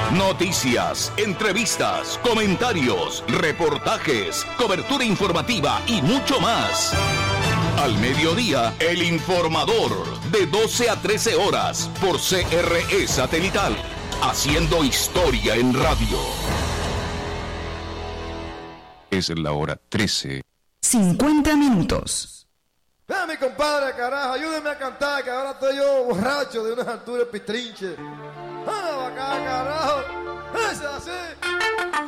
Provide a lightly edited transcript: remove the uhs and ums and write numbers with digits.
Noticias, entrevistas, comentarios, reportajes, cobertura informativa y mucho más. Al mediodía, El Informador, de 12 a 13 horas, por CRE Satelital, haciendo historia en radio. Es la hora 13. 50 minutos. Vea, mi compadre, carajo, ayúdeme a cantar, que ahora estoy yo borracho de unas alturas pitrinches.